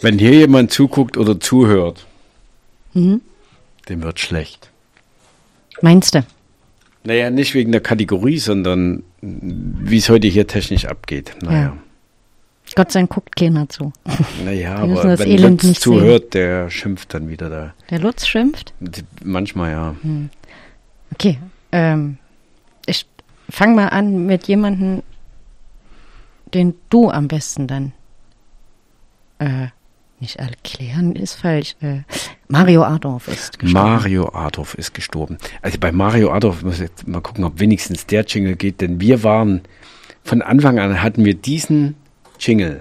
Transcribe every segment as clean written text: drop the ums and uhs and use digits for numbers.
Wenn hier jemand zuguckt oder zuhört, dem wird schlecht. Meinst du? Naja, nicht wegen der Kategorie, sondern wie es heute hier technisch abgeht. Naja. Ja. Gott sei Dank guckt keiner zu. Naja, Die müssen aber das wenn Elend Lutz nicht zuhört, der schimpft dann wieder da. Der Lutz schimpft? Manchmal ja. Okay, ich fange mal an mit jemandem, den du am besten dann nicht erklären, ist falsch. Mario Adorf ist gestorben. Mario Adorf ist gestorben. Also bei Mario Adorf muss ich jetzt mal gucken, ob wenigstens der Jingle geht, denn wir waren, von Anfang an hatten wir diesen Jingle.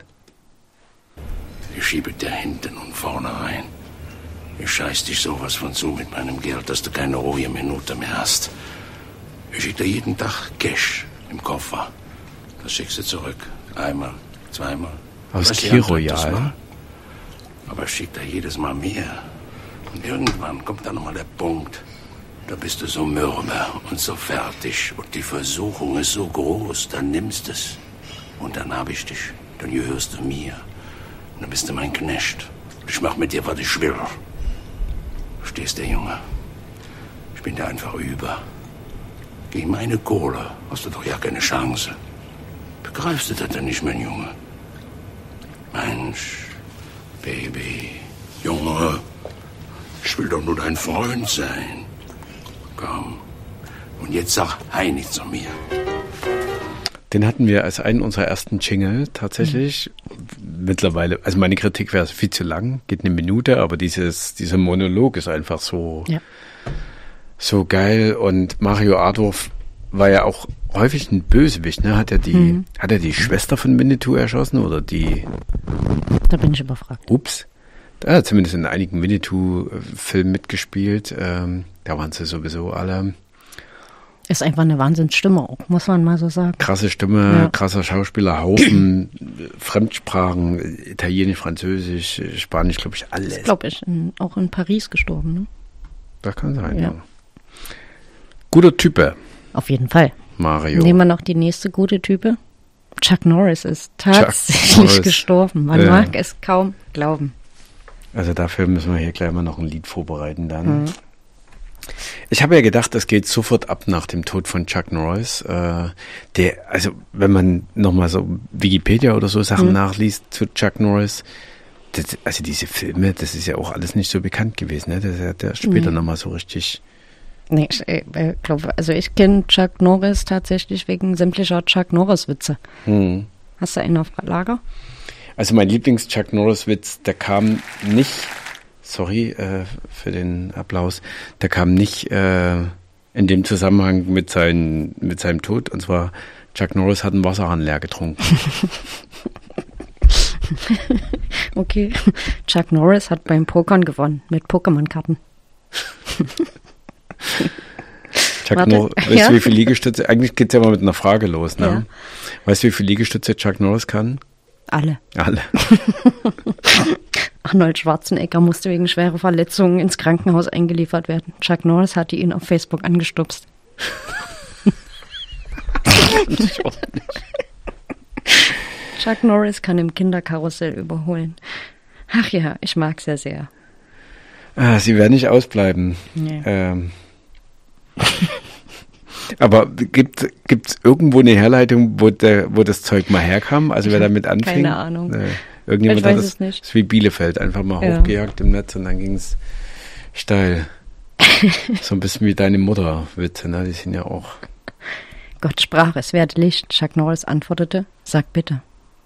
Ich schiebe dir hinten und vorne rein. Ich scheiß dich sowas von zu mit meinem Geld, dass du keine ruhige Minute mehr hast. Ich schick dir jeden Tag Cash im Koffer. Das schickst du zurück. Einmal, zweimal. Aus Weißt du, Key ja, drittes Royal. Mal. Aber ich schick dir jedes Mal mehr. Und irgendwann kommt dann nochmal der Punkt. Da bist du so mürbe und so fertig. Und die Versuchung ist so groß, dann nimmst es. Und dann hab ich dich. Dann gehörst du mir. Und dann bist du mein Knecht. Ich mach mit dir, was ich will. Verstehst du, Junge? Ich bin dir einfach über. Gegen meine Kohle hast du doch ja keine Chance. Begreifst du das denn nicht, mein Junge? Mensch, Baby, Junge, ich will doch nur dein Freund sein. Komm, und jetzt sag Hi nicht zu mir. Den hatten wir als einen unserer ersten Jingle tatsächlich. Mittlerweile, also meine Kritik wäre viel zu lang, geht eine Minute, aber dieser Monolog ist einfach so, so geil. Und Mario Adorf war ja auch häufig ein Bösewicht, ne? Hat er die Schwester von Winnetou erschossen oder die? Da bin ich überfragt. Ups. Da hat er zumindest in einigen Winnetou-Filmen mitgespielt. Da waren sie sowieso alle. Ist einfach eine Wahnsinnsstimme auch, muss man mal so sagen. Krasse Stimme, krasser Schauspieler, Haufen, Fremdsprachen, Italienisch, Französisch, Spanisch, glaube ich, alles. Ist, glaube ich, auch in Paris gestorben, ne? Das kann sein, ja. Guter Type. Auf jeden Fall. Mario. Nehmen wir noch die nächste gute Type. Chuck Norris ist tatsächlich gestorben. Man mag es kaum glauben. Also dafür müssen wir hier gleich mal noch ein Lied vorbereiten dann. Ich habe ja gedacht, das geht sofort ab nach dem Tod von Chuck Norris. Also wenn man nochmal so Wikipedia oder so Sachen nachliest zu Chuck Norris, also diese Filme, das ist ja auch alles nicht so bekannt gewesen. Ne? Das hat ja später nochmal so richtig... Nee, ich glaube, also ich kenne Chuck Norris tatsächlich wegen sämtlicher Chuck Norris-Witze. Hast du einen auf Lager? Also mein Lieblings-Chuck Norris-Witz, der kam nicht... Sorry für den Applaus. Der kam nicht in dem Zusammenhang mit seinem Tod. Und zwar, Chuck Norris hat einen Wasserhahn leer getrunken. Okay. Chuck Norris hat beim Pokern gewonnen mit Pokémon-Karten. Chuck Norris, weißt du, wie viele Liegestütze? Eigentlich geht's ja mal mit einer Frage los, ne? Ja. Weißt du, wie viele Liegestütze Chuck Norris kann? Alle. Alle. Arnold Schwarzenegger musste wegen schwerer Verletzungen ins Krankenhaus eingeliefert werden. Chuck Norris hatte ihn auf Facebook angestupst. Chuck Norris kann im Kinderkarussell überholen. Ach ja, ich mag es ja sehr. Sie werden nicht ausbleiben. Nee. Aber gibt's irgendwo eine Herleitung, wo das Zeug mal herkam? Also wer damit anfing? Keine Ahnung. Irgendjemand ich weiß hat es nicht. Das ist wie Bielefeld, einfach mal hochgejagt im Netz und dann ging's steil. So ein bisschen wie deine Mutter-Witze, ne? Die sind ja auch... Gott sprach, es werde Licht. Chuck Norris antwortete, sag bitte.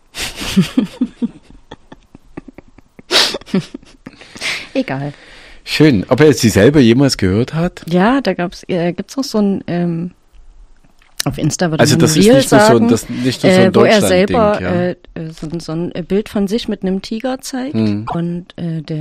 Egal. Schön. Ob er jetzt sie selber jemals gehört hat? Ja, da gibt's auch so ein, auf Insta würde also man das Reel ist nicht sagen, nur so ein wo er selber Deutschland-Ding, so ein Bild von sich mit einem Tiger zeigt und der